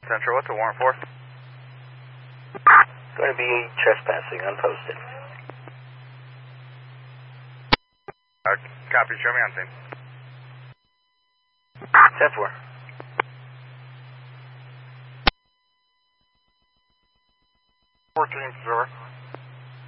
Central, what's the warrant for? Going to be trespassing, unposted. Copy, show me on scene. 10-4. Fourteen, sir.